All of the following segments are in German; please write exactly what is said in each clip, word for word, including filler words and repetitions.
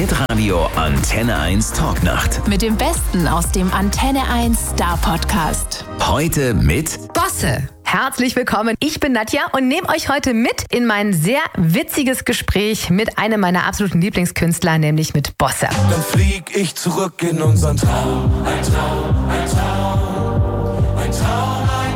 Hitradio Antenne eins Talknacht. Mit dem Besten aus dem Antenne eins Star Podcast. Heute mit Bosse. Herzlich willkommen. Ich bin Nadja und nehme euch heute mit in mein sehr witziges Gespräch mit einem meiner absoluten Lieblingskünstler, nämlich mit Bosse. Dann flieg ich zurück in unseren Traum. Ein Traum, ein Traum, ein Traum, ein Traum, ein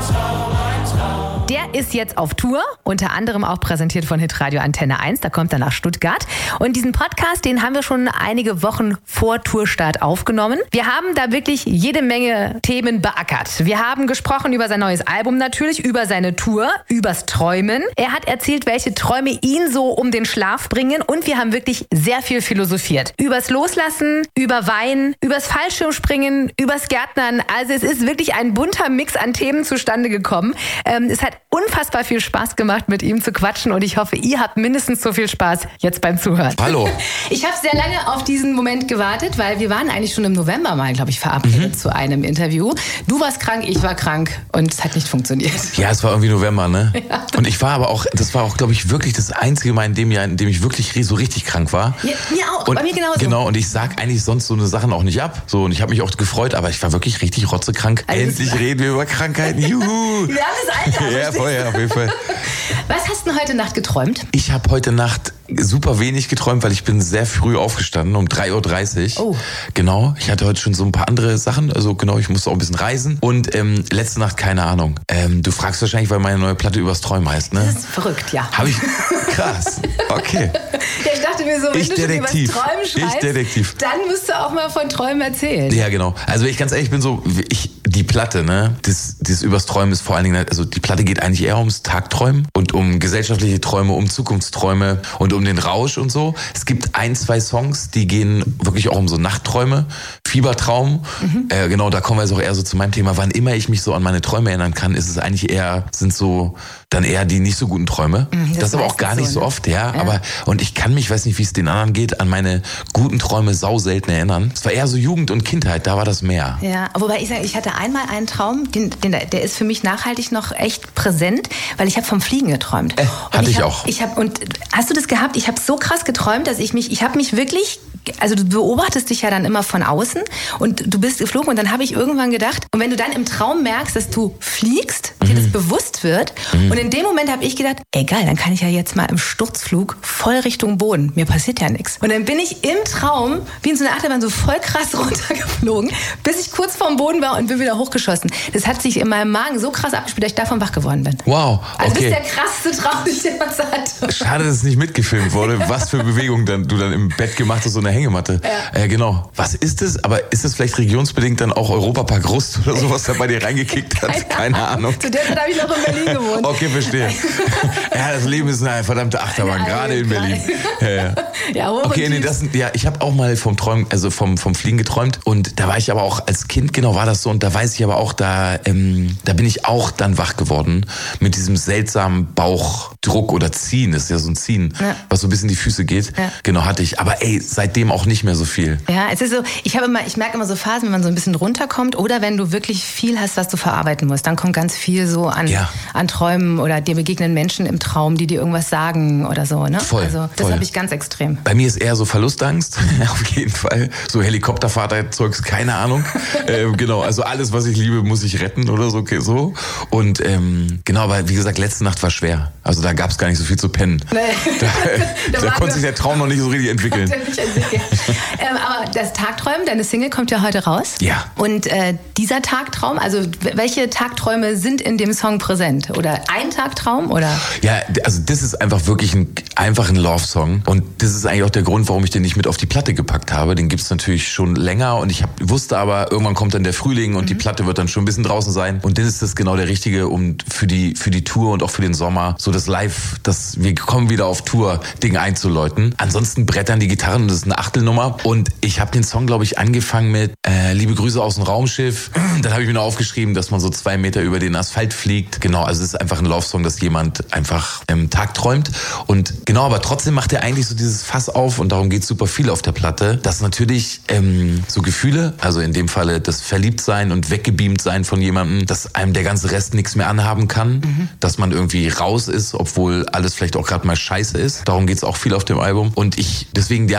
Traum. Der ist jetzt auf Tour, unter anderem auch präsentiert von Hitradio Antenne eins. Da kommt er nach Stuttgart. Und diesen Podcast, den haben wir schon einige Wochen vor Tourstart aufgenommen. Wir haben da wirklich jede Menge Themen beackert. Wir haben gesprochen über sein neues Album natürlich, über seine Tour, übers Träumen. Er hat erzählt, welche Träume ihn so um den Schlaf bringen. Und wir haben wirklich sehr viel philosophiert. Übers Loslassen, über Wein, übers Fallschirmspringen, übers Gärtnern. Also es ist wirklich ein bunter Mix an Themen zustande gekommen. Ähm, es hat unfassbar viel Spaß gemacht, mit ihm zu quatschen. Und ich hoffe, ihr habt mindestens so viel Spaß jetzt beim Zuhören. Hallo. Ich habe sehr lange auf diesen Moment gewartet, weil wir waren eigentlich schon im November mal, glaube ich, verabredet mhm. zu einem Interview. Du warst krank, ich war krank und es hat nicht funktioniert. Ja, es war irgendwie November, ne? Ja. Und ich war aber auch, das war auch, glaube ich, wirklich das einzige Mal in dem Jahr, in dem ich wirklich so richtig krank war. Ja, mir auch, und, bei mir genauso. Genau, und ich sag eigentlich sonst so eine Sachen auch nicht ab. So, und ich habe mich auch gefreut, aber ich war wirklich richtig rotzekrank. Also Endlich reden wir über Krankheiten. Juhu. Wir haben das Alter. Ja, voll, ja, auf jeden Fall. Was hast du denn heute Nacht geträumt? Ich habe heute Nacht super wenig geträumt, weil ich bin sehr früh aufgestanden, um drei Uhr dreißig. Oh. Genau, ich hatte heute schon so ein paar andere Sachen, also genau, ich musste auch ein bisschen reisen. Und ähm, letzte Nacht, keine Ahnung. Ähm, du fragst wahrscheinlich, weil meine neue Platte übers Träumen heißt, ne? Das ist verrückt, ja. Habe ich, krass, okay. Ja, ich dachte mir so, wenn Ich du schon Detektiv. übers Träumen schreibst, Ich Detektiv. dann musst du auch mal von Träumen erzählen. Ja, genau. Also wenn ich ganz ehrlich bin, so, ich, die Platte, ne, das, das übers Träumen ist vor allen Dingen, also die Platte geht eigentlich eher ums Tagträumen und um gesellschaftliche Träume, um Zukunftsträume und um den Rausch und so. Es gibt ein, zwei Songs, die gehen wirklich auch um so Nachtträume, Fiebertraum. Mhm. Äh, genau, da kommen wir jetzt auch eher so zu meinem Thema. Wann immer ich mich so an meine Träume erinnern kann, ist es eigentlich eher, sind so dann eher die nicht so guten Träume. Mhm, das, das ist aber auch gar nicht so, so oft, ja, ja. Aber, und ich kann mich, weiß nicht, wie es den anderen geht, an meine guten Träume sau selten erinnern. Es war eher so Jugend und Kindheit, da war das mehr. Ja, wobei ich sage, ich hatte einmal einen Traum, den, den, der ist für mich nachhaltig noch echt präsent, weil ich habe vom Fliegen geträumt. Äh, hatte ich, ich hab, auch. Ich hab, und hast du das gehabt? Ich habe so krass geträumt, dass ich mich, ich habe mich wirklich, also du beobachtest dich ja dann immer von außen und du bist geflogen und dann habe ich irgendwann gedacht, und wenn du dann im Traum merkst, dass du fliegst, mhm. dir das bewusst wird mhm. und in dem Moment habe ich gedacht, ey geil, dann kann ich ja jetzt mal im Sturzflug voll Richtung Boden, mir passiert ja nichts. Und dann bin ich im Traum, wie in so einer Achterbahn, so voll krass runtergeflogen, bis ich kurz vorm Boden war und bin wieder hochgeschossen. Das hat sich in meinem Magen so krass abgespielt, dass ich davon wach geworden bin. Wow, okay. Also das ist der krasseste Traum, den ich jemals hatte. Schade, dass es nicht mitgefilmt wurde, was für Bewegungen dann, du dann im Bett gemacht hast, so eine Hängematte. Ja. Äh, genau. Was ist das? Aber ist das vielleicht regionsbedingt dann auch Europapark Rust oder sowas, der bei dir reingekickt hat? Keine, Keine Ahnung. Zu der Zeit habe ich noch in Berlin gewohnt. Okay, verstehe. Ja, das Leben ist eine verdammte Achterbahn, ja, gerade in Berlin. Ja, ja. Ja, okay, nee, das, ja, ich habe auch mal vom Träumen, also vom, vom Fliegen geträumt und da war ich aber auch als Kind, genau war das so, und da weiß ich aber auch, da, ähm, da bin ich auch dann wach geworden mit diesem seltsamen Bauchdruck oder Ziehen, das ist ja so ein Ziehen, ja. was so ein bisschen in die Füße geht. Ja. Genau, hatte ich. Aber ey, seitdem auch nicht mehr so viel. Ja, es ist so, ich habe immer, ich merke immer so Phasen, wenn man so ein bisschen runterkommt oder wenn du wirklich viel hast, was du verarbeiten musst, dann kommt ganz viel so an, ja. an Träumen oder dir begegnen Menschen im Traum, die dir irgendwas sagen oder so, ne? Voll, also das voll. habe ich ganz extrem. Bei mir ist eher so Verlustangst, auf jeden Fall. So Helikoptervater-Zeugs, keine Ahnung. ähm, genau, also alles, was ich liebe, muss ich retten oder so. Okay, so. Und ähm, genau, aber wie gesagt, letzte Nacht war schwer. Also da gab es gar nicht so viel zu pennen. Nee. Da, da, da konnte sich der Traum noch nicht so richtig entwickeln. Nicht entwickeln. ähm, aber das Tagträumen, deine Single kommt ja heute raus. Ja. Und äh, dieser Tagtraum, also welche Tagträume sind in dem Song präsent? Oder ein Tagtraum? Oder? Ja, also das ist einfach wirklich ein, einfach ein Love-Song. Und das ist eigentlich auch der Grund, warum ich den nicht mit auf die Platte gepackt habe. Den gibt's natürlich schon länger und ich hab, wusste aber, irgendwann kommt dann der Frühling und mhm. die Platte wird dann schon ein bisschen draußen sein. Und dann ist das genau der richtige, um für die, für die Tour und auch für den Sommer so das Live, das wir kommen wieder auf Tour Ding einzuläuten. Ansonsten brettern die Gitarren, das ist eine Achtelnummer. Und ich habe den Song, glaube ich, angefangen mit äh, Liebe Grüße aus dem Raumschiff. Dann habe ich mir noch aufgeschrieben, dass man so zwei Meter über den Asphalt fliegt. Genau, also es ist einfach ein Love-Song, dass jemand einfach im Tag träumt. Und genau, aber trotzdem macht er eigentlich so dieses Fass auf und darum geht es super viel auf der Platte, dass natürlich ähm, so Gefühle, also in dem Falle das Verliebtsein und weggebeamt sein von jemandem, dass einem der ganze Rest nichts mehr anhaben kann, mhm. dass man irgendwie raus ist, obwohl alles vielleicht auch gerade mal scheiße ist. Darum geht es auch viel auf dem Album. Und ich, deswegen, ja, der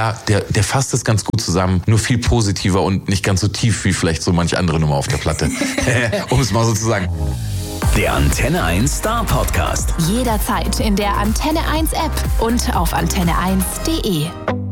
der fasst es ganz gut zusammen, nur viel positiver und nicht ganz so tief wie vielleicht so manche andere Nummer auf der Platte. Um es mal so zu sagen. Der Antenne eins Star Podcast. Jederzeit in der Antenne eins App und auf antenne eins punkt de.